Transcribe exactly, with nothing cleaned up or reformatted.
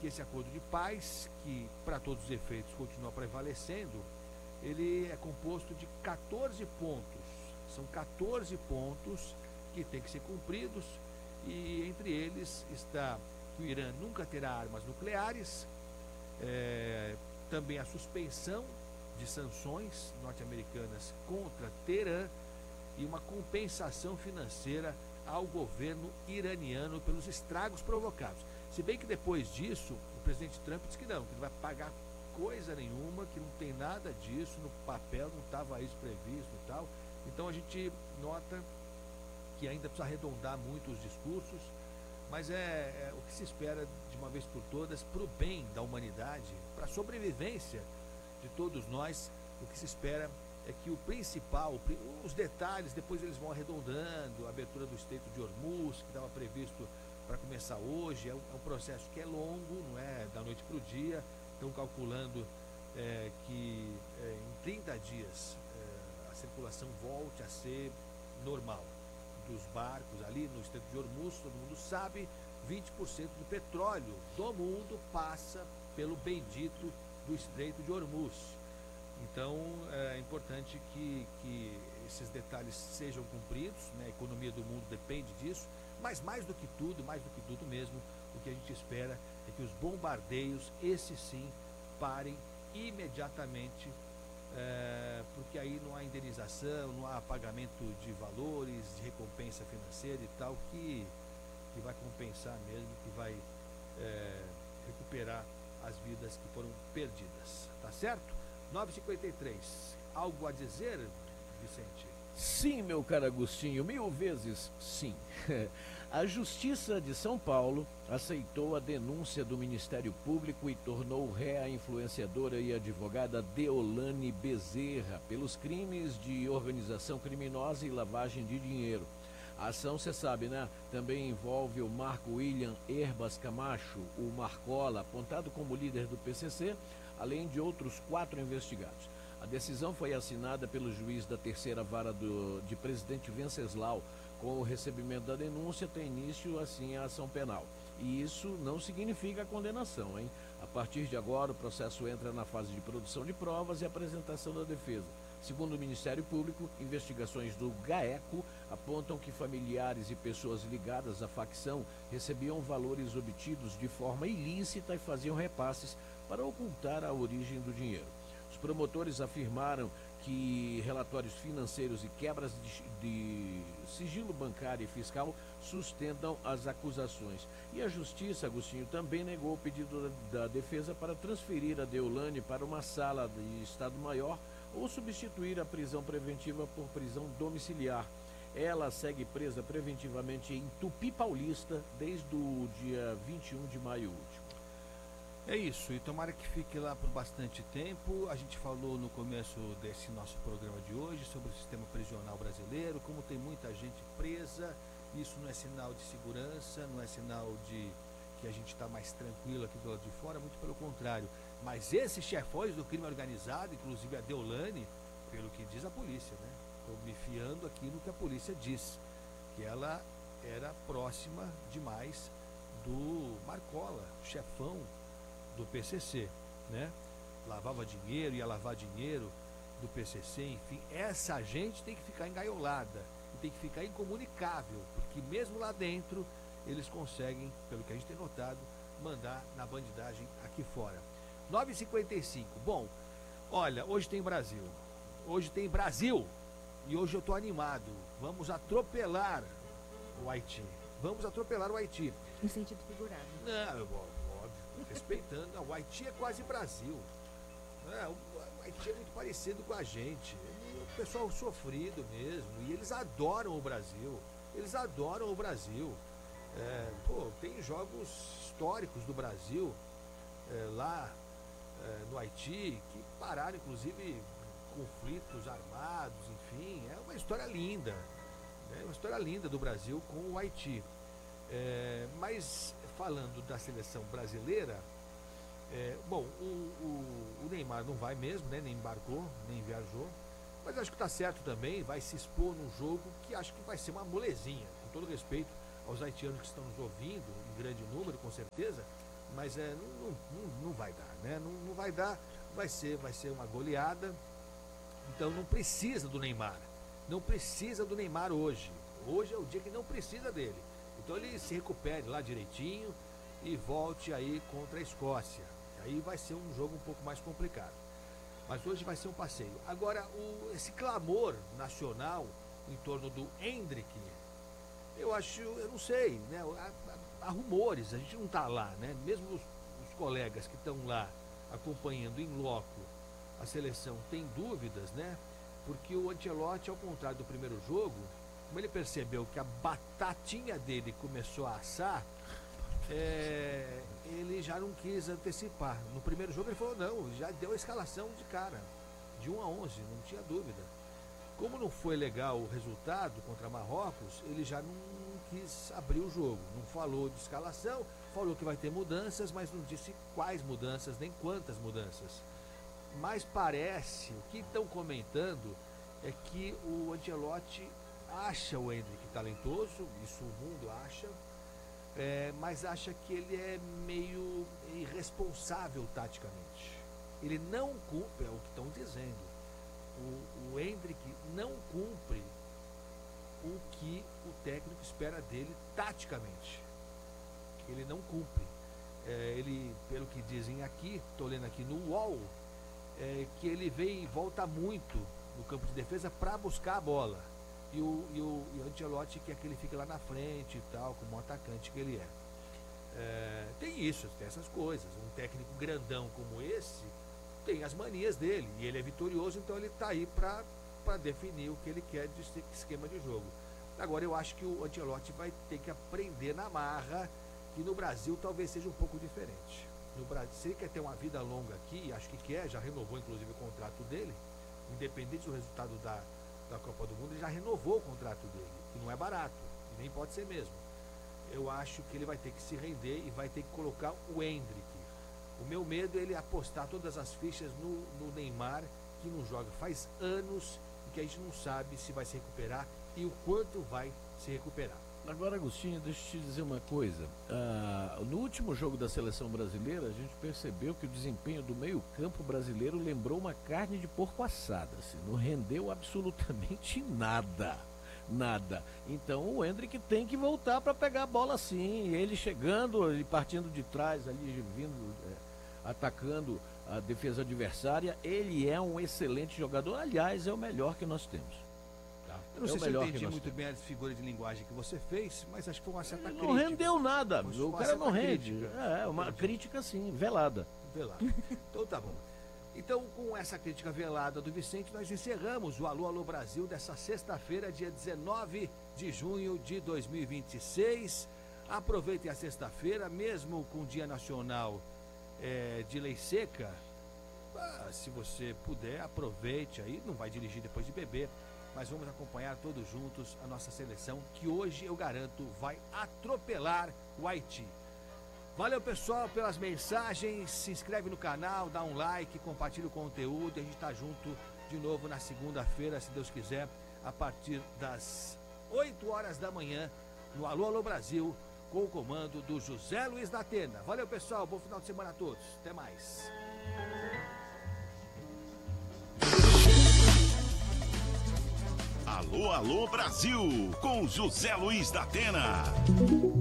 que esse acordo de paz, que para todos os efeitos continua prevalecendo, ele é composto de quatorze pontos. São quatorze pontos que têm que ser cumpridos, e entre eles está que o Irã nunca terá armas nucleares, é, também a suspensão de sanções norte-americanas contra Teherã e uma compensação financeira ao governo iraniano pelos estragos provocados. Se bem que depois disso, o presidente Trump disse que não, que não vai pagar coisa nenhuma, que não tem nada disso no papel, não estava isso previsto e tal. Então a gente nota que ainda precisa arredondar muito os discursos, mas é, é o que se espera de uma vez por todas, para o bem da humanidade, para a sobrevivência de todos nós. O que se espera é que o principal, os detalhes, depois eles vão arredondando, a abertura do Estreito de Hormuz, que estava previsto para começar hoje, é um, é um processo que é longo, não é da noite para o dia. Estão calculando é, que é, em trinta dias é, a circulação volte a ser normal dos barcos ali no Estreito de Hormuz. Todo mundo sabe, vinte por cento do petróleo do mundo passa pelo bendito do Estreito de Hormuz. Então é importante que, que esses detalhes sejam cumpridos, né? A economia do mundo depende disso, mas mais do que tudo, mais do que tudo mesmo, o que a gente espera é que os bombardeios, esses sim, parem imediatamente, é, porque aí não há indenização, não há pagamento de valores, de recompensa financeira e tal, que, que vai compensar mesmo, que vai é, recuperar as vidas que foram perdidas, tá certo? nove e cinquenta e três, algo a dizer, Vicente? Sim, meu caro Agostinho, mil vezes sim. A Justiça de São Paulo aceitou a denúncia do Ministério Público e tornou ré a influenciadora e advogada Deolane Bezerra pelos crimes de organização criminosa e lavagem de dinheiro. A ação, você sabe, né? Também envolve o Marco William Herbas Camacho, o Marcola, apontado como líder do P C C, além de outros quatro investigados. A decisão foi assinada pelo juiz da terceira vara do, de Presidente Venceslau. Com o recebimento da denúncia, tem início, assim, a ação penal. E isso não significa condenação, hein? A partir de agora, o processo entra na fase de produção de provas e apresentação da defesa. Segundo o Ministério Público, investigações do GAECO apontam que familiares e pessoas ligadas à facção recebiam valores obtidos de forma ilícita e faziam repasses para ocultar a origem do dinheiro. Os promotores afirmaram que relatórios financeiros e quebras de, de sigilo bancário e fiscal sustentam as acusações. E a Justiça, Agostinho, também negou o pedido da, da defesa para transferir a Deolane para uma sala de Estado-Maior ou substituir a prisão preventiva por prisão domiciliar. Ela segue presa preventivamente em Tupi Paulista desde o dia vinte e um de maio último. É isso, e tomara que fique lá por bastante tempo. A gente falou no começo desse nosso programa de hoje sobre o sistema prisional brasileiro, como tem muita gente presa. Isso não é sinal de segurança, não é sinal de que a gente está mais tranquilo aqui do lado de fora, muito pelo contrário. Mas esses chefões do crime organizado, inclusive a Deolane, pelo que diz a polícia, né? Estou me fiando aqui no que a polícia diz, que ela era próxima demais do Marcola, chefão do P C C, né? Lavava dinheiro, ia lavar dinheiro do P C C, enfim. Essa gente tem que ficar engaiolada e tem que ficar incomunicável, porque mesmo lá dentro eles conseguem, pelo que a gente tem notado, mandar na bandidagem aqui fora. nove e cinquenta e cinco. Bom, olha, hoje tem Brasil. Hoje tem Brasil. E hoje eu tô animado. Vamos atropelar o Haiti. Vamos atropelar o Haiti. Em sentido figurado. Não, óbvio, respeitando. Não, o Haiti é quase Brasil. É, o Haiti é muito parecido com a gente. O pessoal sofrido mesmo. E eles adoram o Brasil. Eles adoram o Brasil. É, pô, tem jogos históricos do Brasil é, lá é, no Haiti que pararam, inclusive, conflitos armados, enfim. É uma história linda. É uma história linda do Brasil com o Haiti. É, mas falando da seleção brasileira, é, bom, o, o, o Neymar não vai mesmo, né? Nem embarcou, nem viajou. Mas acho que está certo também, vai se expor num jogo que acho que vai ser uma molezinha, com todo respeito aos haitianos que estão nos ouvindo, em grande número, com certeza, mas é, não, não, não vai dar, né? Não, não vai dar, vai ser, vai ser uma goleada. Então não precisa do Neymar. Não precisa do Neymar hoje. Hoje é o dia que não precisa dele. Então ele se recupere lá direitinho e volte aí contra a Escócia. Aí vai ser um jogo um pouco mais complicado. Mas hoje vai ser um passeio. Agora, o, esse clamor nacional em torno do Endrick, eu acho, eu não sei, né? Há, há, há rumores, a gente não está lá, né? Mesmo os, os colegas que estão lá acompanhando em loco a seleção têm dúvidas, né? Porque o Ancelotti, ao contrário do primeiro jogo, como ele percebeu que a batatinha dele começou a assar, é, ele já não quis antecipar. No primeiro jogo ele falou, não, já deu a escalação de cara, de um a onze, não tinha dúvida. Como não foi legal o resultado contra Marrocos, ele já não quis abrir o jogo, não falou de escalação, falou que vai ter mudanças, mas não disse quais mudanças, nem quantas mudanças. Mas parece, o que estão comentando é que o Ancelotti acha o Endrick talentoso, isso o mundo acha, é, mas acha que ele é meio irresponsável taticamente. Ele não cumpre, é o que estão dizendo. O, o Endrick não cumpre o que o técnico espera dele taticamente. Ele não cumpre. É, ele, pelo que dizem aqui, estou lendo aqui no U O L, é, que ele vem e volta muito no campo de defesa para buscar a bola. E o, e, o, e o Ancelotti quer que ele fique lá na frente e tal, como um atacante que ele é. É, tem isso, tem essas coisas. Um técnico grandão como esse tem as manias dele, e ele é vitorioso, então ele está aí para definir o que ele quer de esquema de jogo. Agora eu acho que o Ancelotti vai ter que aprender na marra, que no Brasil talvez seja um pouco diferente. No Brasil, se ele quer ter uma vida longa aqui, acho que quer, já renovou inclusive o contrato dele, independente do resultado da, da Copa do Mundo, ele já renovou o contrato dele, que não é barato, e nem pode ser mesmo. Eu acho que ele vai ter que se render e vai ter que colocar o Endrick. O meu medo é ele apostar todas as fichas no, no Neymar, que não joga faz anos e que a gente não sabe se vai se recuperar e o quanto vai se recuperar. Agora, Agostinho, deixa eu te dizer uma coisa. Ah, no último jogo da seleção brasileira, a gente percebeu que o desempenho do meio-campo brasileiro lembrou uma carne de porco assada. Assim, não rendeu absolutamente nada. Nada. Então o Endrick tem que voltar para pegar a bola sim. Ele chegando e partindo de trás, ali vindo, é, atacando a defesa adversária. Ele é um excelente jogador. Aliás, é o melhor que nós temos. Tá? Eu não é sei o se melhor eu entendi muito temos. bem a figura de linguagem que você fez, mas acho que foi uma certa Não crítica. rendeu nada. Mas O uma cara não certa rende. crítica. É, uma Entendi. crítica sim, velada. Velado. Então tá bom. Então, com essa crítica velada do Vicente, nós encerramos o Alô Alô Brasil dessa sexta-feira, dia dezenove de junho de dois mil e vinte e seis. Aproveitem a sexta-feira, mesmo com o Dia Nacional é, de Lei Seca. Ah, se você puder, aproveite aí. Não vai dirigir depois de beber, mas vamos acompanhar todos juntos a nossa seleção, que hoje, eu garanto, vai atropelar o Haiti. Valeu, pessoal, pelas mensagens. Se inscreve no canal, dá um like, compartilha o conteúdo. A gente tá junto de novo na segunda-feira, se Deus quiser, a partir das oito horas da manhã, no Alô Alô Brasil, com o comando do José Luiz da Atena. Valeu, pessoal, bom final de semana a todos. Até mais. Alô Alô Brasil, com José Luiz da Atena.